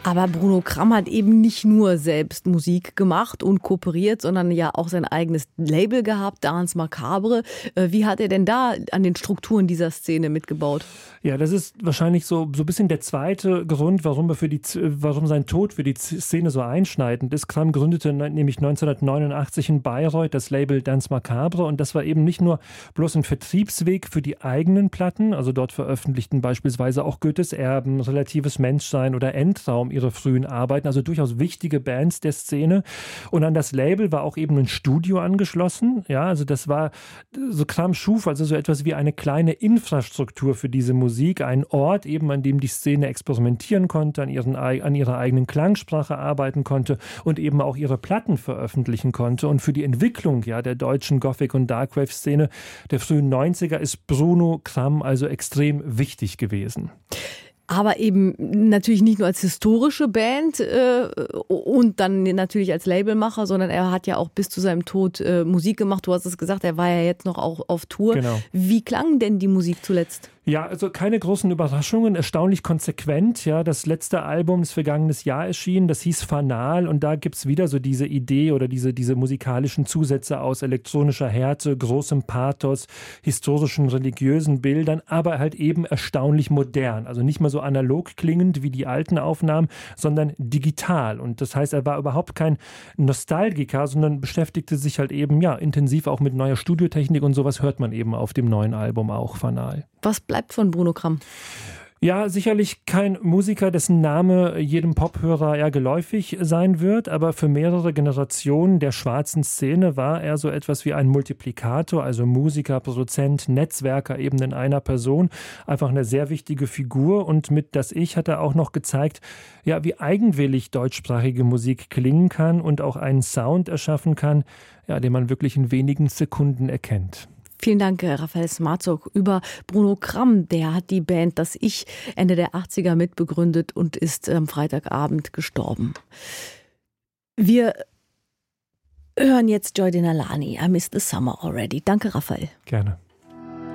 Aber Bruno Kramm hat eben nicht nur selbst Musik gemacht und kooperiert, sondern ja auch sein eigenes Label gehabt, Danse Macabre. Wie hat er denn da an den Strukturen dieser Szene mitgebaut? Ja, das ist wahrscheinlich so ein bisschen der zweite Grund, warum sein Tod für die Szene so einschneidend ist. Kramm gründete nämlich 1989 in Bayreuth das Label Danse Macabre und das war eben nicht nur bloß ein Vertriebsweg für die eigenen Platten, also dort veröffentlichten beispielsweise auch Goethes Erben, Relatives Menschsein oder Endraum ihre frühen Arbeiten, also durchaus wichtige Bands der Szene. Und an das Label war auch eben ein Studio angeschlossen. Ja, also das war, so Kramm schuf also so etwas wie eine kleine Infrastruktur für diese Musik, ein Ort eben, an dem die Szene experimentieren konnte, an ihrer eigenen Klangsprache arbeiten konnte und eben auch ihre Platten veröffentlichen konnte. Und für die Entwicklung der deutschen Gothic- und Darkwave-Szene der frühen 90er ist Bruno Kramm also extrem wichtig gewesen. Aber eben natürlich nicht nur als historische Band und dann natürlich als Labelmacher, sondern er hat ja auch bis zu seinem Tod Musik gemacht. Du hast es gesagt, er war ja jetzt noch auch auf Tour. Genau. Wie klang denn die Musik zuletzt? Ja, also keine großen Überraschungen, erstaunlich konsequent. Ja, das letzte Album, das vergangenes Jahr erschienen, das hieß Fanal und da gibt's wieder so diese Idee oder diese musikalischen Zusätze aus elektronischer Härte, großem Pathos, historischen, religiösen Bildern, aber halt eben erstaunlich modern. Also nicht mehr so analog klingend wie die alten Aufnahmen, sondern digital. Und das heißt, er war überhaupt kein Nostalgiker, sondern beschäftigte sich halt eben intensiv auch mit neuer Studiotechnik und sowas hört man eben auf dem neuen Album auch, Fanal. Was bleibt von Bruno Kramm? Ja, sicherlich kein Musiker, dessen Name jedem Pophörer geläufig sein wird, aber für mehrere Generationen der schwarzen Szene war er so etwas wie ein Multiplikator, also Musiker, Produzent, Netzwerker eben in einer Person. Einfach eine sehr wichtige Figur und mit Das Ich hat er auch noch gezeigt, wie eigenwillig deutschsprachige Musik klingen kann und auch einen Sound erschaffen kann, den man wirklich in wenigen Sekunden erkennt. Vielen Dank, Raphael Smarzock, über Bruno Kramm. Der hat die Band Das Ich Ende der 80er mitbegründet und ist am Freitagabend gestorben. Wir hören jetzt Joy Denalani, I Miss the Summer Already. Danke, Raphael. Gerne.